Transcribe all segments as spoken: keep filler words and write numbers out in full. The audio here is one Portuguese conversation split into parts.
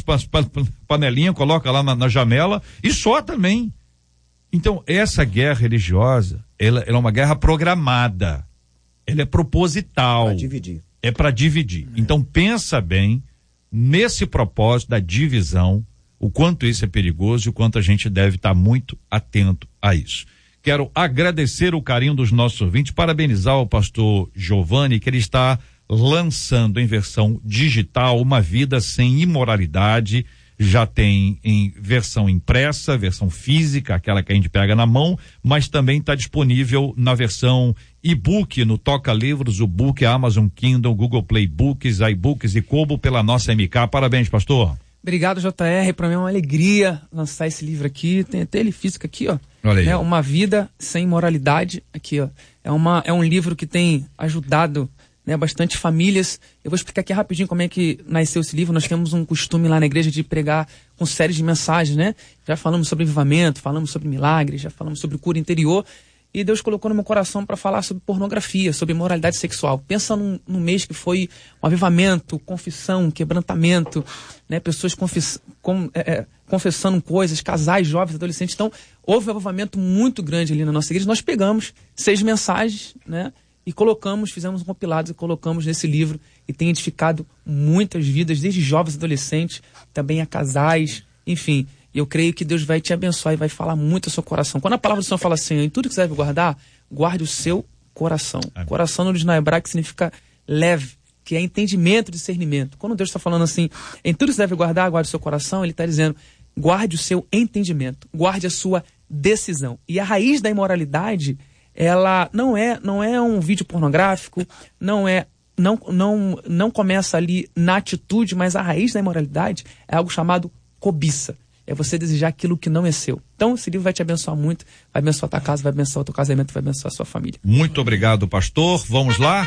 raspa as panelinhas, coloca lá na, na janela e só também. Então, essa guerra religiosa, ela, ela é uma guerra programada. Ela é proposital. Para dividir. É para dividir. É. Então, pensa bem nesse propósito da divisão, o quanto isso é perigoso e o quanto a gente deve estar muito atento a isso. Quero agradecer o carinho dos nossos ouvintes, parabenizar o pastor Giovanni, que ele está lançando em versão digital Uma Vida Sem Imoralidade. Já tem em versão impressa, versão física, aquela que a gente pega na mão, mas também está disponível na versão e-book no Toca Livros, o book, Amazon Kindle, Google Play Books, iBooks e Kobo pela nossa M K. Parabéns, pastor. Obrigado, J R. Para mim é uma alegria lançar esse livro aqui. Tem até ele físico aqui, ó. Olha aí. É Uma Vida Sem Imoralidade. Aqui, ó. É, uma, é um livro que tem ajudado, né, bastante famílias. Eu vou explicar aqui rapidinho como é que nasceu esse livro. Nós temos um costume lá na igreja de pregar com séries de mensagens, né? Já falamos sobre avivamento, falamos sobre milagres, já falamos sobre cura interior. E Deus colocou no meu coração para falar sobre pornografia, sobre moralidade sexual. Pensa num, num mês que foi um avivamento, confissão, quebrantamento, né? Pessoas confess, com, é, confessando coisas, casais, jovens, adolescentes. Então, houve um avivamento muito grande ali na nossa igreja. Nós pegamos seis mensagens, né? E colocamos, fizemos um compilado e colocamos nesse livro. E tem edificado muitas vidas, desde jovens, adolescentes, também a casais, enfim. E eu creio que Deus vai te abençoar e vai falar muito ao seu coração. Quando a palavra do Senhor fala assim, em tudo que você deve guardar, guarde o seu coração. Amém. Coração no original hebraico significa leve, que é entendimento, discernimento. Quando Deus está falando assim, em tudo que você deve guardar, guarde o seu coração, Ele está dizendo, guarde o seu entendimento, guarde a sua decisão. E a raiz da imoralidade, ela não é, não é um vídeo pornográfico, não é, não, não, não começa ali na atitude, mas a raiz da imoralidade é algo chamado cobiça. É você desejar aquilo que não é seu. Então, esse livro vai te abençoar muito, vai abençoar a tua casa, vai abençoar o teu casamento, vai abençoar a sua família. Muito obrigado, pastor. Vamos lá?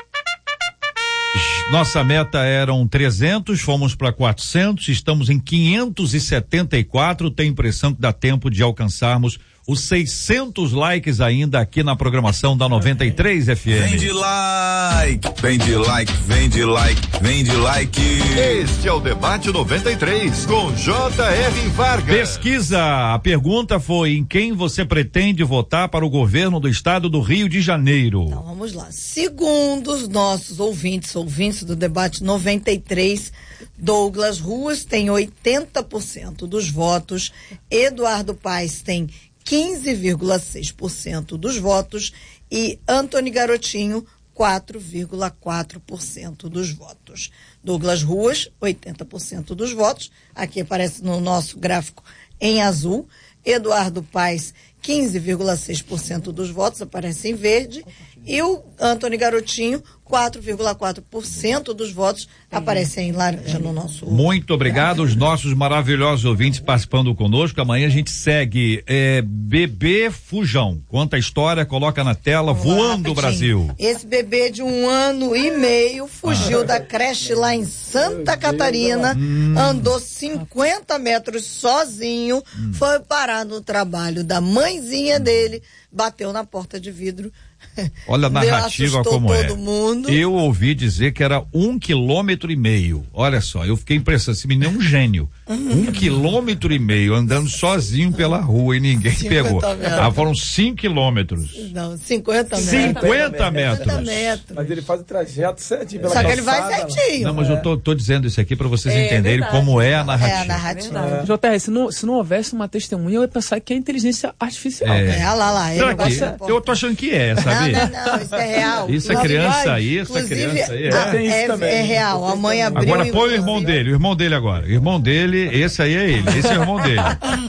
Nossa meta eram trezentos, fomos para quatrocentos, estamos em quinhentos e setenta e quatro. Tem impressão que dá tempo de alcançarmos os seiscentos likes ainda aqui na programação da noventa e três F M. Vem de like, vem de like, vem de like, vem de like. Este é o Debate noventa e três com J R Vargas. Pesquisa, a pergunta foi: em quem você pretende votar para o governo do estado do Rio de Janeiro? Então vamos lá. Segundo os nossos ouvintes, ouvintes do Debate noventa e três, Douglas Ruas tem oitenta por cento dos votos, Eduardo Paes tem quinze vírgula seis por cento dos votos e Antony Garotinho quatro vírgula quatro por cento dos votos. Douglas Ruas, oitenta por cento dos votos, aqui aparece no nosso gráfico em azul. Eduardo Paes, quinze vírgula seis por cento dos votos, aparece em verde. E o Antony Garotinho, quatro vírgula quatro por cento dos votos, aparece em laranja no nosso... Muito obrigado, os nossos maravilhosos ouvintes participando conosco. Amanhã a gente segue é, Bebê Fujão. Conta a história, coloca na tela, Vamos voando o Brasil. Esse bebê de um ano e meio fugiu ah. da creche lá em Santa Catarina, hum. andou cinquenta metros sozinho, hum. foi parar no trabalho da mãezinha hum. dele, bateu na porta de vidro. Olha a narrativa como é. Mundo. Eu ouvi dizer que era um quilômetro e meio. Olha só, eu fiquei impressionado. Esse menino é um gênio. Uhum. Um quilômetro e meio andando sozinho pela rua e ninguém pegou. Ah, foram cinco quilômetros. Não, cinquenta metros. cinquenta metros. metros. Mas ele faz o trajeto certinho pela Só calçada. que ele vai certinho. Não, mas é. eu tô, tô dizendo isso aqui para vocês é, entenderem verdade. como é a narrativa. É a narrativa. É. J R, se não, se não houvesse uma testemunha, eu ia pensar que é inteligência artificial. É, é lá, lá. Ele aqui, ser... Eu tô achando que é, sabe? Não, não, não, isso é real. Isso é criança aí, isso é criança aí. É, é, é real, a mãe abriu. Agora põe o irmão dele, o irmão dele agora. O irmão dele, esse aí é ele, esse é o irmão dele.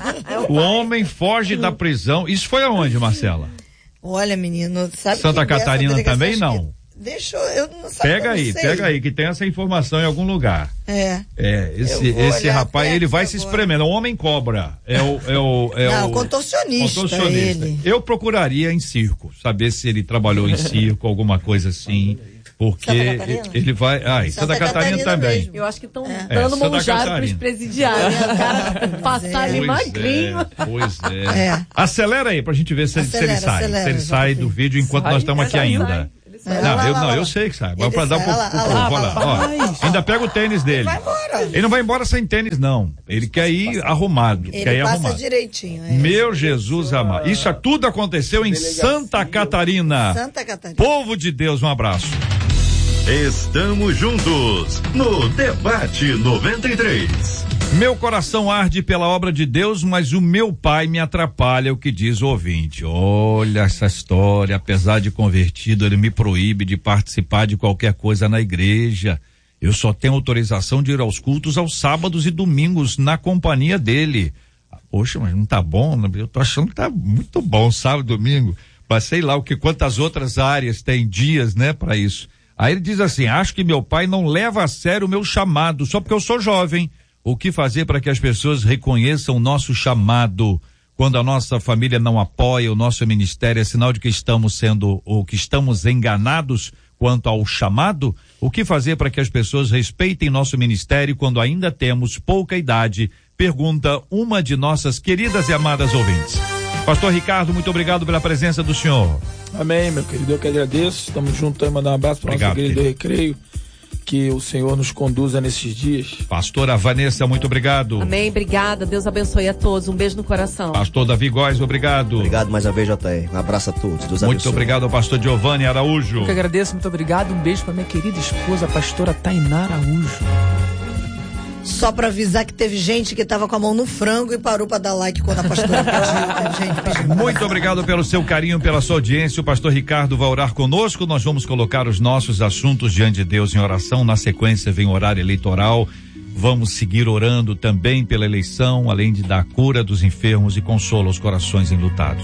O homem foge da prisão. Isso foi aonde, Marcela? Olha, menino, sabe Santa Catarina também não? Deixa eu, eu não sei. Pega aí, pega aí, que tem essa informação em algum lugar. É. É, esse, esse rapaz, ele vai se espremendo. É um homem cobra. É o, é o, é não, o contorcionista. contorcionista. Ele. Eu procuraria em circo, saber se ele trabalhou em circo, alguma coisa assim. Porque ele vai. Ah, e Santa, Santa Catarina, Catarina também. Mesmo. Eu acho que estão é. dando é, monjado para os presidiários. Né? O cara passar ali magrinho. É, pois é. é. Acelera aí pra gente ver se, acelera, se ele sai. Acelera, se ele sai do vídeo enquanto sai, nós estamos aqui ainda. É. Não, lá, eu, lá, não lá. eu sei que sabe. Ele Pra dar sai, pro, lá, pro lá, povo, lá, olha lá. lá. Ó, ainda pega o tênis dele. Vai embora. Ele não vai embora sem tênis, não. Ele quer ir arrumado. Ele quer ir passa arrumado. direitinho. É. Meu Jesus amado. Isso tudo aconteceu em Santa Catarina. Santa Catarina. Povo de Deus, um abraço. Estamos juntos no Debate noventa e três. Meu coração arde pela obra de Deus, mas o meu pai me atrapalha, o que diz o ouvinte. Olha essa história, apesar de convertido, ele me proíbe de participar de qualquer coisa na igreja. Eu só tenho autorização de ir aos cultos aos sábados e domingos na companhia dele. Poxa, mas não tá bom? Eu tô achando que tá muito bom sábado e domingo. Mas sei lá o que, quantas outras áreas tem dias, né, para isso. Aí ele diz assim, acho que meu pai não leva a sério o meu chamado, só porque eu sou jovem. O que fazer para que as pessoas reconheçam o nosso chamado? Quando a nossa família não apoia o nosso ministério, é sinal de que estamos sendo, ou que estamos enganados quanto ao chamado? O que fazer para que as pessoas respeitem nosso ministério quando ainda temos pouca idade? Pergunta uma de nossas queridas e amadas ouvintes. Pastor Ricardo, muito obrigado pela presença do senhor. Amém, meu querido, eu que agradeço. Estamos juntos aí, mandar um abraço para o nosso querido Recreio. Que o Senhor nos conduza nesses dias. Pastora Vanessa, muito obrigado. Amém, obrigada. Deus abençoe a todos. Um beijo no coração. Pastor Davi Góes, obrigado. Obrigado mais uma vez, J R. Um abraço a todos. Deus muito abençoe. Obrigado ao pastor Giovanni Araújo. Eu que agradeço, muito obrigado. Um beijo para minha querida esposa, a pastora Tainá Araújo. Só para avisar que teve gente que tava com a mão no frango e parou para dar like quando a pastora pediu. Teve gente pedindo. Muito obrigado pelo seu carinho, pela sua audiência. O pastor Ricardo vai orar conosco. Nós vamos colocar os nossos assuntos diante de Deus em oração. Na sequência vem o horário eleitoral. Vamos seguir orando também pela eleição, além de dar cura dos enfermos e consolo aos corações enlutados.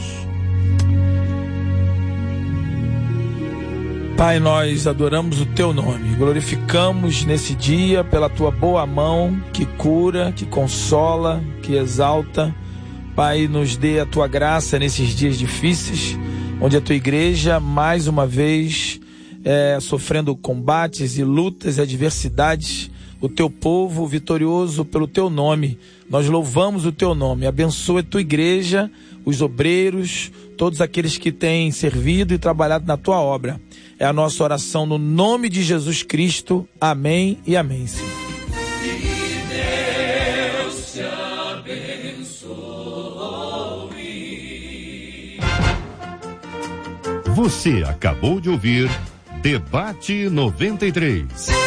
Pai, nós adoramos o teu nome, glorificamos nesse dia pela tua boa mão que cura, que consola, que exalta. Pai, nos dê a tua graça nesses dias difíceis, onde a tua igreja, mais uma vez, é, sofrendo combates e lutas e adversidades, o teu povo vitorioso pelo teu nome. Nós louvamos o teu nome, abençoa a tua igreja, os obreiros, todos aqueles que têm servido e trabalhado na tua obra. É a nossa oração no nome de Jesus Cristo. Amém e amém, Senhor. Que Deus te abençoe. Você acabou de ouvir Debate noventa e três.